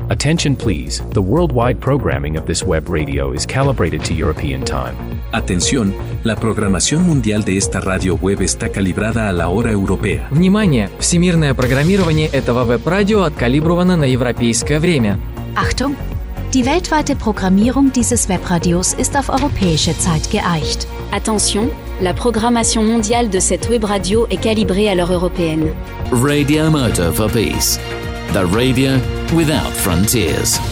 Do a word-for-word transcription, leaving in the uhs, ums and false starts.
Attention please, the worldwide programming of this web radio is calibrated to European time. Atención, la programación mundial de esta radio web está calibrada a la hora europea. Внимание! Всемирное программирование этого веб-радио откалибровано на европейское время. Achtung! Die weltweite Programmierung dieses Webradios ist auf europäische Zeit geeicht. Attention, la programmation mondiale de cette web radio est calibrée à l'heure européenne. Radio Moto for Peace. The radio without frontiers.